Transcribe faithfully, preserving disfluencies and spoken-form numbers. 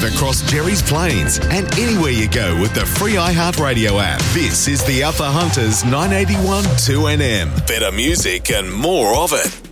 across Jerry's Plains and anywhere you go with the free iHeartRadio app. This is the Alpha Hunters nine eighty-one two N M. Better music and more of it.